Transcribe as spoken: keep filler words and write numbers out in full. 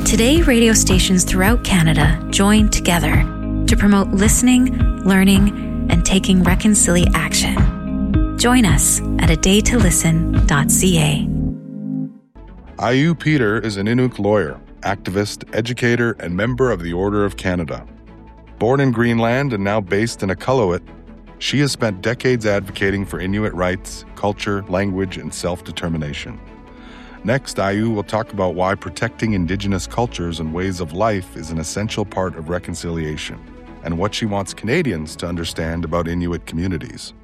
Today, radio stations throughout Canada join together to promote listening, learning, and taking reconciliation action. Join us at a day to listen dot c a. Ayu Peter is an Inuk lawyer, activist, educator, and member of the Order of Canada. Born in Greenland and now based in Iqaluit, she has spent decades advocating for Inuit rights, culture, language, and self-determination. Next, Ayu will talk about why protecting Indigenous cultures and ways of life is an essential part of reconciliation, and what she wants Canadians to understand about Inuit communities.